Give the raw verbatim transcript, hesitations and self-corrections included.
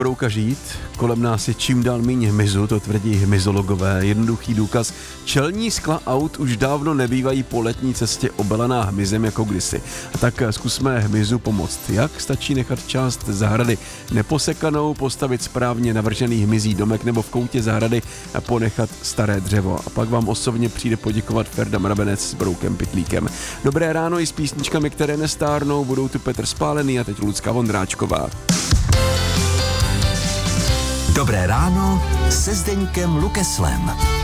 Brouka žít, kolem nás je čím dál méně hmyzu, to tvrdí hmyzologové. Jednoduchý důkaz, čelní skla aut už dávno nebývají po letní cestě obalená hmyzem jako kdysi. A tak zkusme hmyzu pomoct. Jak? Stačí nechat část zahrady neposekanou, postavit správně navržený hmyzí domek nebo v koutě zahrady a ponechat staré dřevo. A pak vám osobně přijde poděkovat Ferda Mravenec s Broukem Pytlíkem. Dobré ráno i s písničkami, které nestárnou, budou tu Petr Spálený a teď Lucka Vondráčková. Dobré ráno se Zdeňkem Lukeslem.